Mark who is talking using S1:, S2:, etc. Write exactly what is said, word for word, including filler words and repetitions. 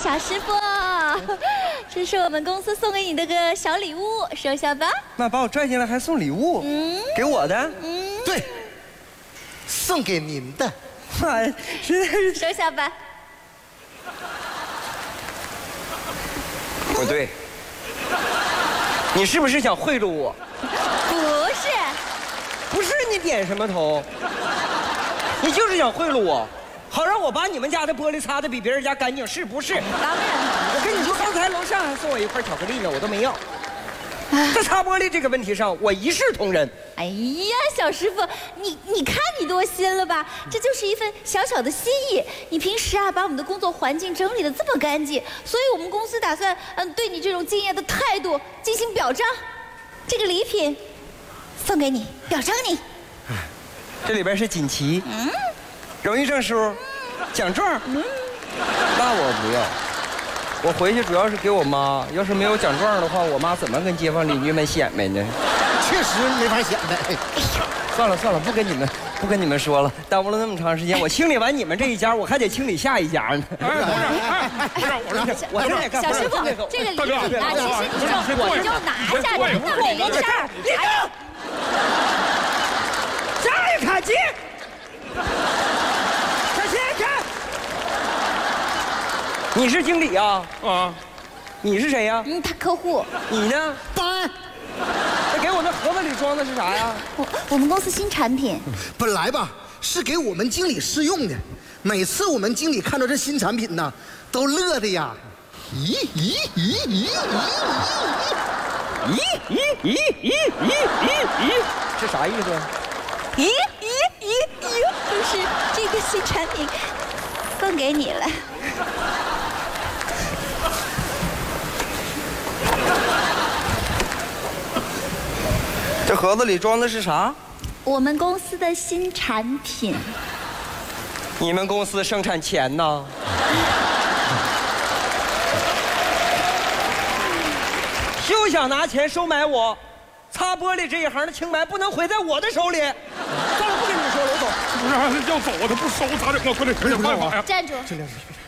S1: 小师傅，这是我们公司送给你的个小礼物，收下吧。
S2: 妈把我拽进来还送礼物，嗯，给我的，
S1: 嗯，
S3: 对，送给您的。
S2: 妈呀，实在是
S1: 收下吧。
S2: 不对，你是不是想贿赂我？
S1: 不是，
S2: 不是，你点什么头？你就是想贿赂我，好让我把你们家的玻璃擦得比别人家干净，是不是？
S1: 当然。
S2: 我跟你说，刚才楼上还送我一块巧克力呢，我都没要。在擦玻璃这个问题上，我一视同仁。
S1: 哎呀，小师傅，你你看你多心了吧？这就是一份小小的心意。你平时啊，把我们的工作环境整理得这么干净，所以我们公司打算嗯，对你这种敬业的态度进行表彰。这个礼品送给你，表彰你。
S2: 这里边是锦旗、嗯、荣誉证书、奖状。嗯，那我不要。我回去主要是给我妈，要是没有奖状的话，我妈怎么跟街坊邻居们显摆呢？
S3: 确实没法显摆。
S2: 算了算了，不跟你们不跟你们说了，耽误了那么长时间。我清理完你们这一家，我还得清理下一家呢。
S4: 哎，不是，不是，不是，
S2: 我这也干。
S1: 小师傅，这个礼品啊，其实你就你就拿下，那没事儿。哎，
S2: 下一卡机。你是经理啊？啊，你是谁呀？
S1: 嗯，他客户。
S2: 你呢？
S3: 保安。
S2: 那给我那盒子里装的是啥呀？
S1: 我我们公司新产品。
S3: 本来吧是给我们经理试用的，每次我们经理看到这新产品呢，都乐的呀。咦咦咦咦咦
S2: 咦咦咦咦咦咦咦，是啥意思？
S1: 咦咦咦咦，就是这个新产品送给你了。
S2: 这盒子里装的是啥？
S1: 我们公司的新产品。
S2: 你们公司生产钱呢？休想拿钱收买我！擦玻璃这一行的清白不能毁在我的手里。算了，不跟你们说了，我走。
S4: 不是要走啊，他不收咋整啊？快点想想办法呀！
S1: 站住！
S3: 这两